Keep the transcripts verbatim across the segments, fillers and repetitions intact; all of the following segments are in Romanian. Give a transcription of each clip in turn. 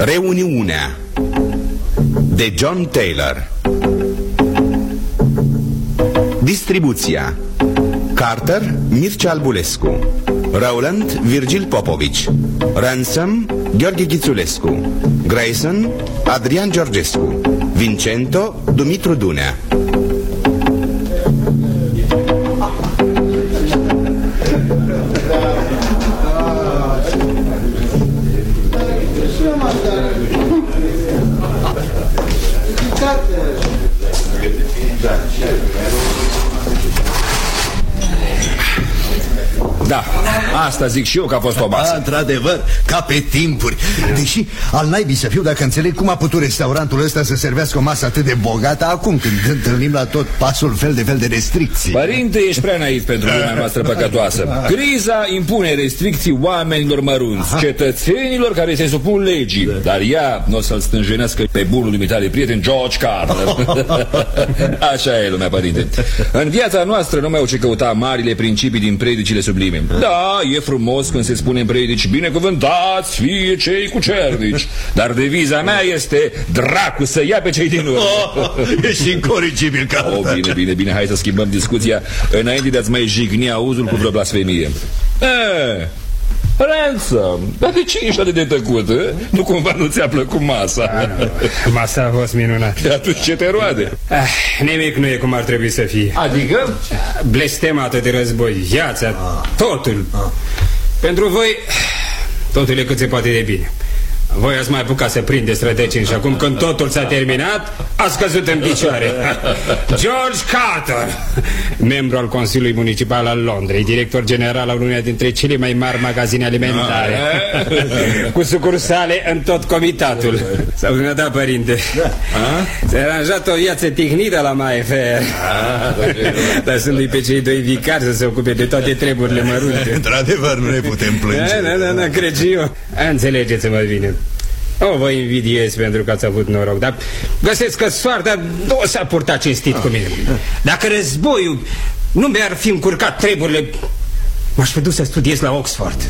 Reuniunea de John Taylor. Distribuția: Carter, Mircea Albulescu, Rowland, Virgil Popovici, Ransom, Gheorghe Ghițulescu, Grayson, Adrian Georgescu, Vincento, Dumitru Dunea. Da, asta zic și eu că a fost o masă. Într-adevăr, ca pe timpuri. Deși al naibii să fiu dacă înțeleg cum a putut restaurantul ăsta să servească o masă atât de bogată acum, când întâlnim la tot pasul fel de fel de restricții. Părinte, ești prea naiv pentru lumea noastră păcătoasă. Criza impune restricții oamenilor mărunți, cetățenilor care se supun legii. Dar ea nu o să-l stânjenească pe bunul dumitale prieten George Carter. Așa e lumea, părinte. În viața noastră nu mai au ce căuta marile principii din predicile sublime. Da, e frumos când se spune în predici: binecuvântați fie cei cucernici. Dar deviza mea este: dracu să ia pe cei din urmă. Oh, ești incorrigibil, Carter. Oh, bine, bine, bine, hai să schimbăm discuția înainte de a-ți mai jigni auzul cu vreo blasfemie. Eh, Ransom, dar de ce ești atât de tăcut, eh? Nu cumva nu ți-a plăcut masa? Ah, nu. Masa a fost minunată. Atunci ce te roade? Ah, nimic nu e cum ar trebui să fie. Adică? Blestemată de război, viața, ah. totul ah. Pentru voi totul e cât se poate de bine. Voi ați mai apucat să prindeți rădăcini și acum când totul s-a terminat, ați căzut în picioare. George Carter, membru al Consiliului Municipal al Londrei, director general al uneia dintre cele mai mari magazine alimentare, cu sucursale în tot comitatul. Sau dumneata, părinte, s-a aranjat o viață tihnită la Mayfair, lăsându-i pe cei doi vicari să se ocupe de toate treburile mărunte. Într-adevăr, nu ne putem plânge. Da, da, da, cred și eu. Înțelegeți-mă bine. O, vă invidiez pentru că ați avut noroc, dar găsesc că soarta nu s-a purtat cinstit cu mine. Dacă războiul nu mi-ar fi încurcat treburile, m-aș fi dus să studiez la Oxford.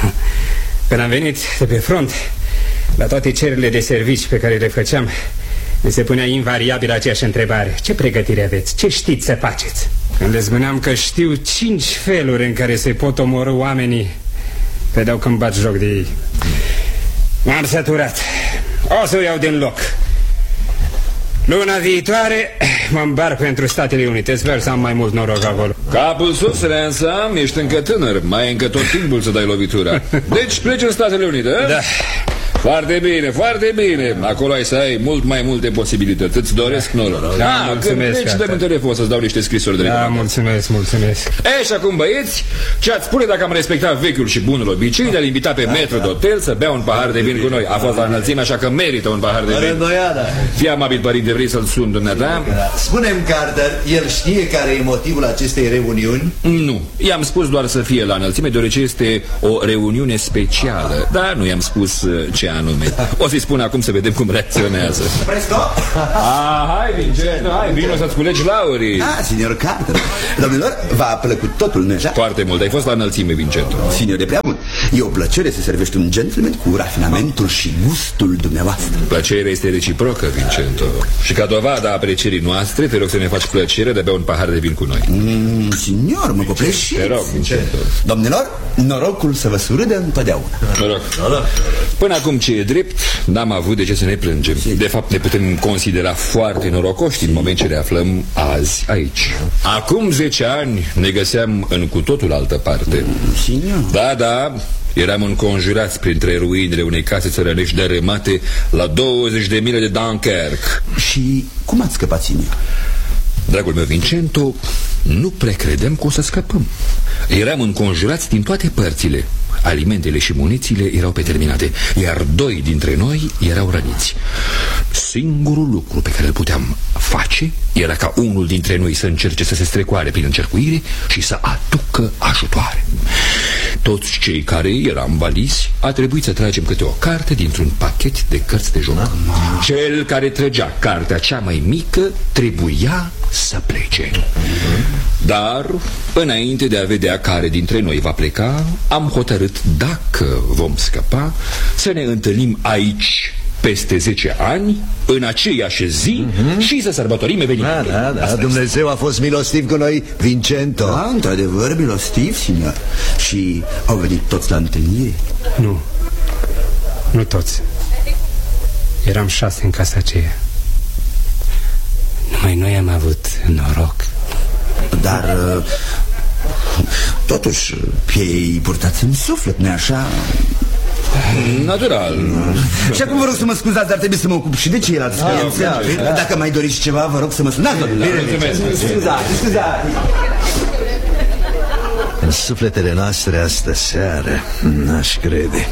Când am venit de pe front, la toate cererile de servici pe care le făceam, mi se punea invariabil aceeași întrebare: ce pregătire aveți? Ce știți să faceți? Când le spuneam că știu cinci feluri în care se pot omorî oamenii, vedeau că îmi bat joc de ei. M-am săturat. O să o iau din loc. Luna viitoare mă îmbarc pentru Statele Unite. Sper să am mai mult noroc acolo. Capul sus, Ransom, ești încă tânăr. Mai e încă tot timpul să dai lovitura. Deci pleci în Statele Unite, a? Da. Foarte bine, foarte bine. Acolo ai să ai mult mai multe posibilități. Îți doresc noroc. Da, ah, mulțumesc. Când dăm un telefon să-ți dau niște scrisori de Da, mulțumesc, mulțumesc. E, și acum, băieți, ce-ați spune dacă am respectat vechiul și bunul obicei de a-l invita pe metru de hotel să bea un pahar de vin cu noi? A fost la înălțime, așa că merită un pahar de vin. Fii amabil, părinte, vrei să-l sun dumneata? Spune-mi, Carter, el știe care e motivul acestei reuniuni? Nu, i-am spus doar să fie la înălțime, deoarece este o reuniune specială. Dar nu i-am spus ce anume. O să-i spun acum să vedem cum reacționează. Presto! Ah, hai, Vincent, hai, vino să-ți culegi laurii. Ah, signor Carter. Domnilor, v-a plăcut totul, nu-i așa? Foarte mult, ai fost la înălțime, Vincent. Signor, de prea mult. E o plăcere să servești un gentleman cu rafinamentul și gustul dumneavoastră. Plăcerea este reciprocă, Vincento. Și ca dovada aprecierii noastre, te rog să ne faci plăcere de a bea un pahar de vin cu noi. Mm, signor, mă coplești. Te rog, Vincento. Domnilor, norocul să vă surâde întotdeauna. Noroc. Până acum, ce e drept, n-am avut de ce să ne plângem. De fapt, ne putem considera foarte norocoși în moment ce ne aflăm azi aici. Acum zece ani ne găseam în cu totul altă parte. Da, da, eram înconjurați printre ruinele unei case țărănești dărâmate la douăzeci de mile de Dunkerque. Și cum ați scăpat, signor? Dragul meu, Vincento, nu prea credem că o să scăpăm. Eram înconjurați din toate părțile. Alimentele și munițiile erau peterminate, iar doi dintre noi erau răniți. Singurul lucru pe care îl puteam face era ca unul dintre noi să încerce să se strecoare prin încercuire și să aducă ajutoare. Toți cei care eram valizi a trebuit să tragem câte o carte dintr-un pachet de cărți de joc. Cel care trăgea cartea cea mai mică trebuia să plece. Dar, înainte de a vedea care dintre noi va pleca, am hotărât, dacă vom scăpa, să ne întâlnim aici, peste zece ani, în aceeași zi, mm-hmm. și să sărbătorim evenimentul. Da, da, da, Dumnezeu a fost milostiv cu noi, Vincento. Da, într-adevăr, milostiv, signor. Și au venit toți la întâlnire? Nu, nu toți. Eram șase în casa aceea. Numai noi am avut noroc. Dar uh, totuși pe ei purtați în suflet, nu-i așa? Natural. Și acum vă rog să mă scuzați, dar trebuie să mă ocup și de ceilalți. Dacă mai doriți ceva, vă rog să mă sunați. Scuzați, scuzați. În sufletele noastre astă seară, n-aș crede,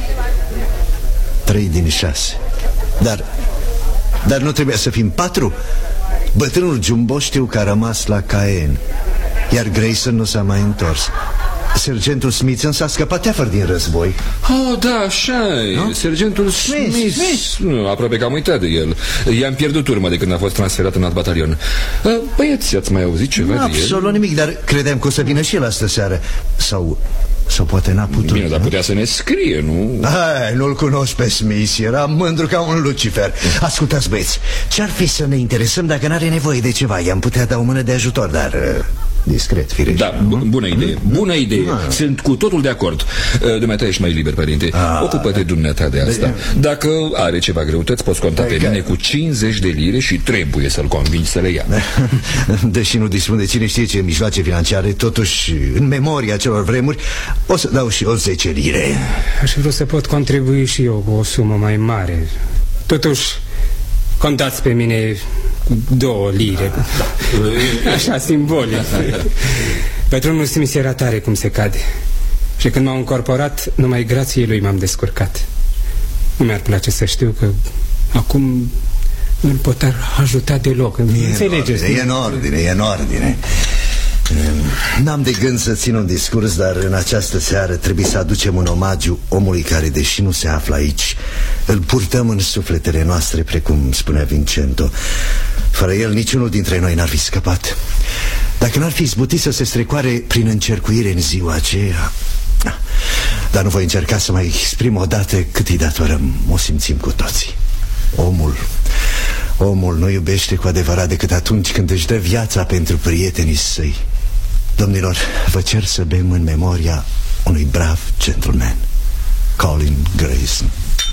trei din șase. Dar, dar nu trebuia să fim patru. Bătrânul Jumbo știu că a rămas la Caen, iar Grayson nu s-a mai întors. Sergentul Smith însă a scăpat teafăr din război. Oh, da, așa-i. Sergentul Smith, Smith. Smith. Nu, aproape că am uitat de el. I-am pierdut urma de când a fost transferat în alt batalion. Băieți, ați mai auzit ceva de el? Absolut nimic, dar credeam că o să vină și el astă seară. Sau... sau poate n-a putut. Bine, dar putea să ne scrie, nu? Hai, nu-l cunosc pe Smith, era mândru ca un Lucifer. Ascultați, băieți, ce-ar fi să ne interesăm dacă n-are nevoie de ceva? I-am putea da o mână de ajutor, dar... Uh, discret, firește. Da, bună idee, bună idee. Sunt cu totul de acord. Dumneata ești mai liber, părinte. Ocupă-te dumneata de asta. Dacă are ceva greutăți, poți conta pe mine cu cincizeci de lire și trebuie să-l convingi să le ia. Deși nu dispun de cine știe ce mijloace financiare, totuși, în memoria celor vremuri, o să dau și eu zece lire. Aș vrea să pot contribui și eu cu o sumă mai mare. Totuși, contați pe mine cu două lire. Așa, simbolic. Patronul Smith era tare cum se cade. Și când m-au încorporat, numai grației lui m-am descurcat. Nu mi-ar place să știu că acum nu-l pot ajuta deloc. Înțelegeți? E în ordine, e în ordine. N-am de gând să țin un discurs, dar în această seară trebuie să aducem un omagiu omului care, deși nu se află aici, îl purtăm în sufletele noastre, precum spunea Vincento. Fără el, niciunul dintre noi n-ar fi scăpat. Dacă n-ar fi izbutit să se strecoare prin încercuire în ziua aceea. Dar nu voi încerca să mai exprim odată cât îi datorăm. O simțim cu toții. Omul Omul nu iubește cu adevărat decât atunci când își dă viața pentru prietenii săi. Domnilor, vă cer să bem în memoria unui brav gentleman, Colin Grayson.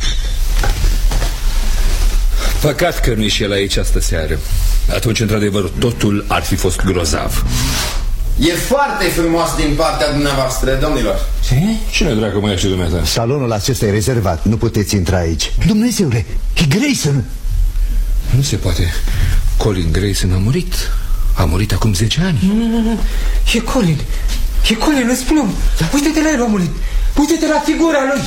Păcat că nu-i și el aici astă seară. Atunci, într-adevăr, totul ar fi fost grozav. E foarte frumos din partea dumneavoastră, domnilor. Ce? Cine dracu mai ce dumneata? Salonul acesta e rezervat, nu puteți intra aici. Dumnezeule, e Grayson! Nu se poate. Colin Grayson a murit. A murit acum zece ani. Nu, nu, nu, nu. E Colin. E Colin, îți spun. Da. Uite-te la el, omule. Uite-te la figura lui.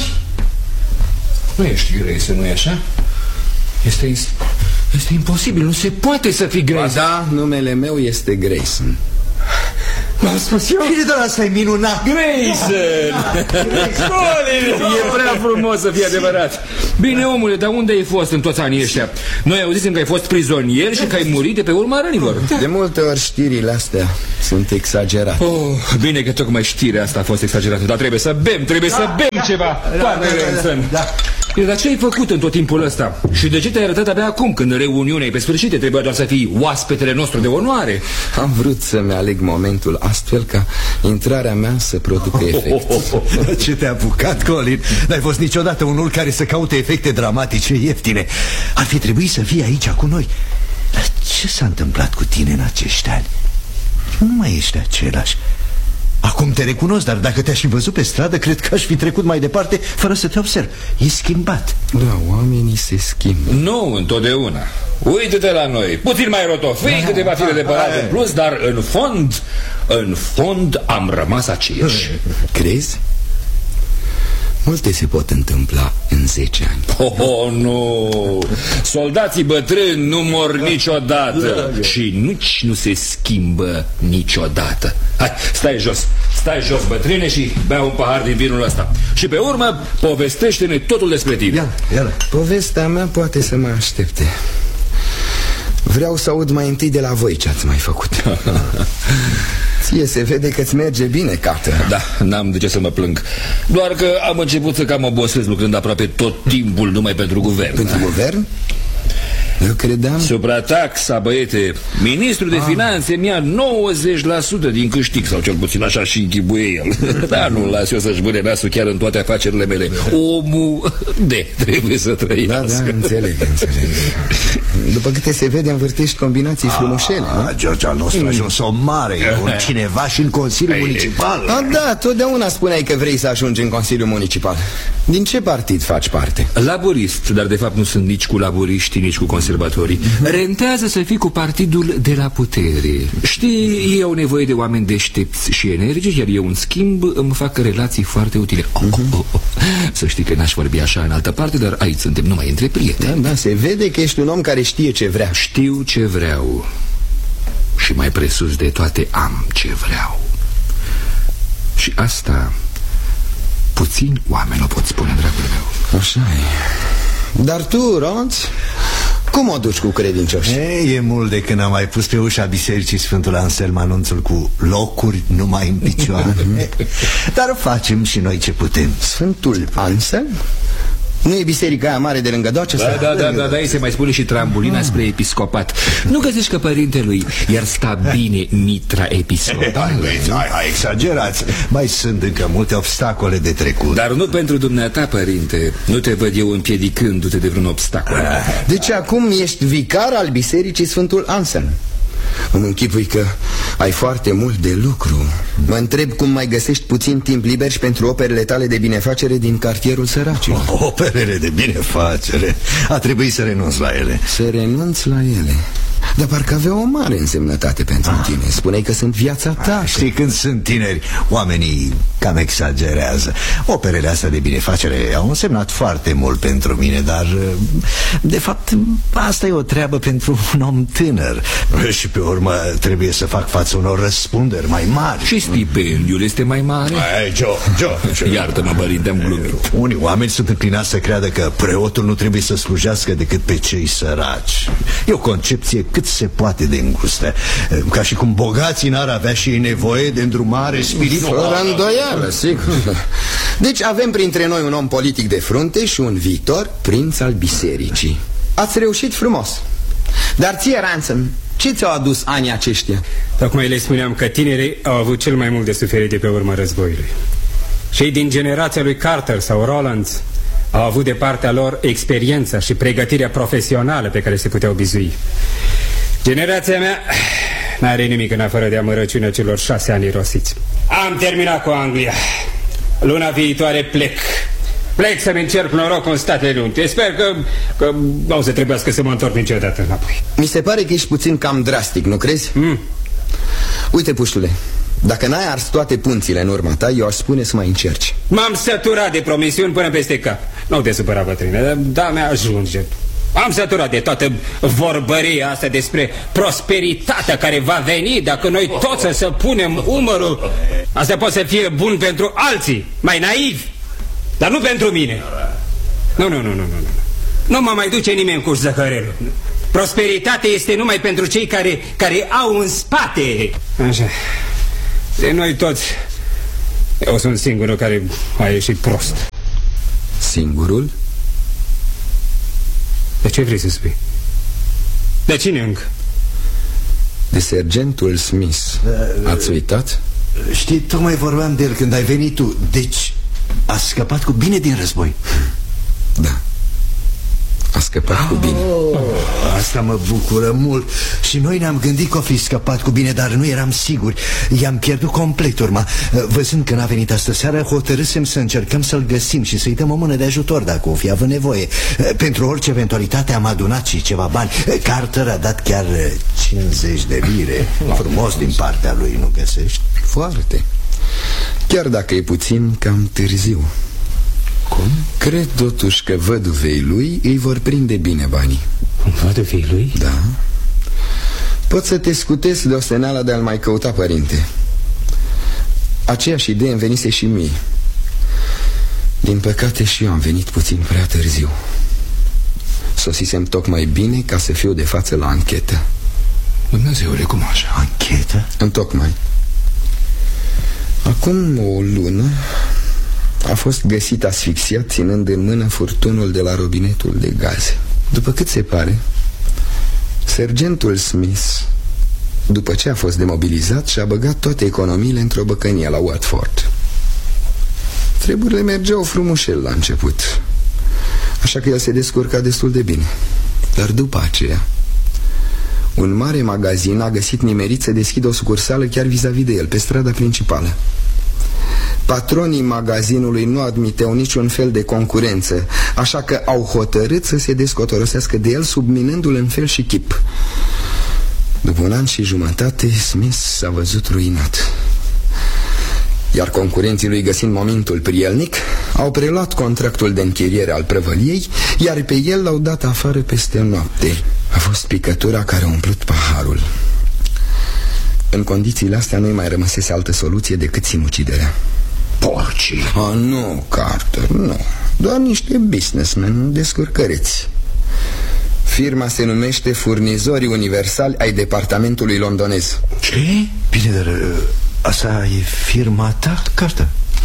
Nu ești Grayson, nu-i așa? Este, este imposibil, nu se poate să fii Grayson. Ba da, numele meu este Grayson. M-am spus eu? Bine, dar asta e minunat. Grayson! Colin! E prea frumos să fie adevărat. Bine, omule, dar unde ai fost în toți anii ăștia? Noi auzisem că ai fost prizonier și că ai murit de pe urma rănilor. De multe ori știrile astea sunt exagerate. Oh, bine că tocmai știrea asta a fost exagerată. Dar trebuie să bem, trebuie da, să bem da, ceva da, da, da, da, da. Dar ce ai făcut în tot timpul ăsta? Și de ce te-ai arătat abia acum, când reuniunea e pe sfârșit? Trebuia doar să fii oaspetele nostru de onoare. Am vrut să-mi aleg momentul astfel ca intrarea mea să producă efect. Oh, oh, oh. Ce te-a apucat, Colin? N-ai fost niciodată unul care să caute efecte dramatice ieftine. Ar fi trebuit să fii aici cu noi. Dar ce s-a întâmplat cu tine în acești ani? Nu mai ești același. Acum te recunosc, dar dacă te-aș fi văzut pe stradă, cred că aș fi trecut mai departe fără să te observ. E schimbat. Da, oamenii se schimbă. Nu întotdeauna. Uite-te la noi, puțin mai rotofei, câteva fire de părat în plus, dar în fond, în fond am rămas aceiași. Crezi? Multe se pot întâmpla în zece ani. Oh, oh, nu! Soldații bătrâni nu mor niciodată și nici nu se schimbă niciodată. Hai, stai jos, stai jos, bătrâne, și bea un pahar din vinul ăsta. Și pe urmă, povestește-ne totul despre tine. Ia, ia. Povestea mea poate să mă aștepte. Vreau să aud mai întâi de la voi ce ați mai făcut. Ție se vede că-ți merge bine, Carter. Da, n-am de ce să mă plâng. Doar că am început să cam obosesc lucrând aproape tot timpul numai pentru guvern. Pentru guvern? Eu credeam... Suprataxa, băiete. Ministrul de ah. Finanțe mi-a nouăzeci la sută din câștig, sau cel puțin așa și închipuie el. Dar nu las eu să-și bâne nasul chiar în toate afacerile mele. Omul de trebuie să trăiască. Da, da, înțeleg, înțeleg. După câte se vede, învârtești combinații ah, frumușele, nu? George al nostru a ajuns o mare, e un cineva și în Consiliul Ei, Municipal. Ah, da, totdeauna spuneai că vrei să ajungi în Consiliul Municipal. Din ce partid faci parte? Laborist, dar de fapt nu sunt nici cu laboriștii, nici cu conservatorii. Rentează să fii cu partidul de la putere. Știi, ei au nevoie de oameni deștepți și energici, iar eu, în schimb, îmi fac relații foarte utile. oh, oh, oh, oh. Să știi că n-aș vorbi așa în altă parte, dar aici suntem numai între prieteni. Da, da, se vede că ești un om care știe ce vrea. Știu ce vreau. Și mai presus de toate am ce vreau. Și asta puțini oameni o pot spune, dragul meu. Așa e. Dar tu, Ronț, cum o duci cu credincioși? E, e mult de când am mai pus pe ușa bisericii Sfântul Anselm anunțul cu locuri numai în picioare. Dar facem și noi ce putem. Sfântul Anselm? Nu e biserica aia mare de lângă Docea? Da, da, da, da, da, se mai spune și trambulina ah. spre episcopat. Nu găsești că părintelui i-ar sta bine mitra episcopală? Hai, hai, hai, exagerați. Mai sunt încă multe obstacole de trecut. Dar nu pentru dumneata, părinte. Nu te văd eu împiedicându-te de vreun obstacol. ah. Deci acum ești vicar al bisericii Sfântul Anselm. Îmi închipui că ai foarte mult de lucru. Mă întreb cum mai găsești puțin timp liber și pentru operele tale de binefacere din cartierul săracilor. Operele de binefacere? A trebuit să renunț la ele. Să renunți la ele? Dar parcă avea o mare însemnătate pentru ah. tine. Spuneai că sunt viața ta. ah, Știi, când sunt tineri, oamenii cam exagerează. Operele astea de binefacere au însemnat foarte mult pentru mine, dar de fapt asta e o treabă pentru un om tânăr. Și pe urmă trebuie să fac față unor răspunderi mai mari. Și stipendiul este mai mare. Ai, Joe, Joe, iartă-mă, părinte, am glumit. Unii oameni sunt înclinați să creadă că preotul nu trebuie să slujească decât pe cei săraci. E o concepție cât se poate de îngustă. Ca și cum bogații n-ar avea și nevoie de îndrumare spirituală. Fără îndoială, sigur. Deci avem printre noi un om politic de frunte și un viitor prinț al bisericii. Ați reușit frumos. Dar ție, Ransom, ce ți-au adus anii aceștia? Tocmai le spuneam că tinerii au avut cel mai mult de suferit de pe urma războiului. Cei din generația lui Carter sau Rowlands au avut de partea lor experiența și pregătirea profesională pe care se puteau bizui. Generația mea n-are nimic în afară de amărăciunea celor șase ani rosiți. Am terminat cu Anglia. Luna viitoare plec. Plec să-mi încerc norocul în Statele Unite. Sper că, că nu o să trebuiască să mă întorc niciodată înapoi. Mi se pare că ești puțin cam drastic, nu crezi? Mm. Uite, puștule, dacă n-ai ars toate punțile în urma ta, eu aș spune să mai încerci. M-am săturat de promisiuni până peste cap. Nu te supăra, bătrâne, dar mi-a ajunge. Am săturat de toată vorbăria asta despre prosperitatea care va veni dacă noi toți să punem umărul. Asta poate să fie bun pentru alții, mai naivi, dar nu pentru mine. Nu, nu, nu, nu, nu. Nu mă mai duce nimeni în curs zăcărelul. Prosperitatea este numai pentru cei care, care au în spate. Așa. De noi toți, eu sunt singurul care a ieșit prost. Singurul? De ce vrei să spui? De cine încă? De sergentul Smith. Ați uitat? Știi, tocmai vorbeam de el când ai venit tu. Deci a scăpat cu bine din război. Da, a scăpat oh, cu bine. Asta mă bucură mult. Și noi ne-am gândit că o fi scăpat cu bine, dar nu eram siguri. I-am pierdut complet urma. Văzând că n-a venit astă seară, hotărâsem să încercăm să-l găsim și să-i dăm o mână de ajutor dacă o fi avut nevoie. Pentru orice eventualitate am adunat și ceva bani. Carter a dat chiar cincizeci de lire. Frumos din partea lui, nu găsești? Foarte. Chiar dacă e puțin cam târziu. Cum? Cred totuși că văduvei lui îi vor prinde bine banii. Văduvei lui? Da. Pot să te scutesc de osteneala de a-l mai căuta, părinte. Aceeași idee îmi venise și mie. Din păcate și eu am venit puțin prea târziu. Sosisem tocmai bine ca să fiu de față la anchetă. Dumnezeule, cum așa? Anchetă? Întocmai. Acum o lună a fost găsit asfixiat ținând în mână furtunul de la robinetul de gaze. După cât se pare, sergentul Smith, după ce a fost demobilizat, și-a băgat toate economiile într-o băcănie la Watford. Treburile mergeau frumușel la început, așa că el se descurca destul de bine. Dar după aceea, un mare magazin a găsit nimerit să deschidă o sucursală chiar vis-a-vis de el, pe strada principală. Patronii magazinului nu admiteau niciun fel de concurență, așa că au hotărât să se descotorosească de el, subminându-l în fel și chip. După un an și jumătate, Smith s-a văzut ruinat. Iar concurenții lui, găsind momentul prielnic, au preluat contractul de închiriere al prăvăliei, iar pe el l-au dat afară peste noapte. A fost picătura care a umplut paharul. În condițiile astea nu-i mai rămăsese altă soluție decât sinuciderea. Porci! Oh, nu, Carter, nu. Doar niște businessmen descurcăreți. Firma se numește Furnizorii Universali ai Departamentului Londonez. Ce? Bine, dar asta e firma ta, Carter?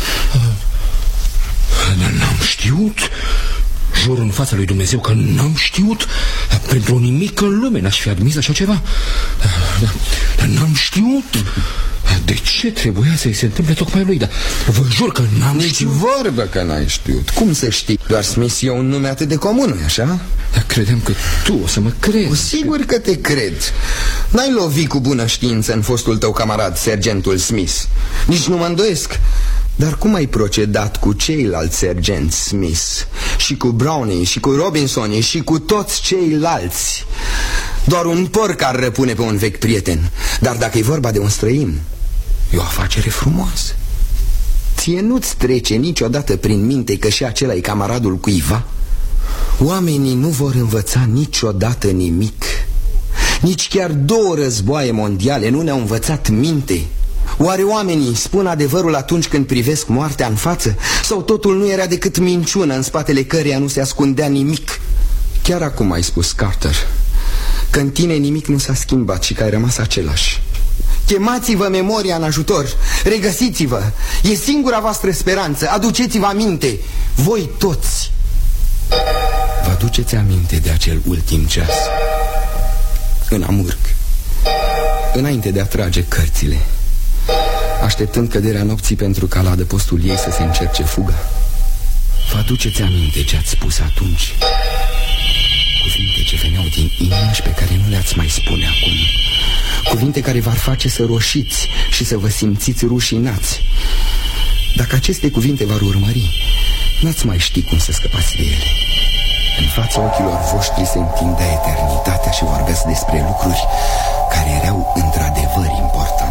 Dar n-am știut. Jur în fața lui Dumnezeu că n-am știut. Pentru nimic în lume n-aș fi admis așa ceva. Dar, dar n-am știut. De ce trebuia să-i se întâmple tocmai lui? Dar vă jur că n-am Nici știut. vorbă că n-ai știut. Cum să știi? Doar Smith e un nume atât de comun, nu-i așa? Dar credeam că tu o să mă crezi. Sigur că te cred. N-ai lovit cu bună știință în fostul tău camarad, sergentul Smith. Nici nu mă îndoiesc. Dar cum ai procedat cu ceilalți sergenți Smith? Și cu Brownie, și cu Robinsoni, și cu toți ceilalți? Doar un porc ar răpune pe un vechi prieten. Dar dacă e vorba de un străin, e o afacere frumoasă. Ție nu-ți trece niciodată prin minte că și acela e camaradul cuiva? Oamenii nu vor învăța niciodată nimic. Nici chiar două războaie mondiale nu ne-au învățat minte. Oare oamenii spun adevărul atunci când privesc moartea în față? Sau totul nu era decât minciună în spatele căreia nu se ascundea nimic? Chiar acum ai spus, Carter, că în tine nimic nu s-a schimbat și că ai rămas același. Chemați-vă memoria în ajutor, regăsiți-vă. E singura voastră speranță, aduceți-vă aminte. Voi toți vă aduceți aminte de acel ultim ceas în amurg, înainte de a trage cărțile, așteptând căderea nopții pentru ca la adăpostul ei să se încerce fuga. Vă aduceți aminte ce ați spus atunci, cuvinte ce veneau din inimă și pe care nu le-ați mai spune acum, cuvinte care v-ar face să roșiți și să vă simțiți rușinați. Dacă aceste cuvinte v-ar urmări, n-ați mai ști cum să scăpați de ele. În fața ochilor voștri se întindea eternitatea și vorbeați despre lucruri care erau într-adevăr importante.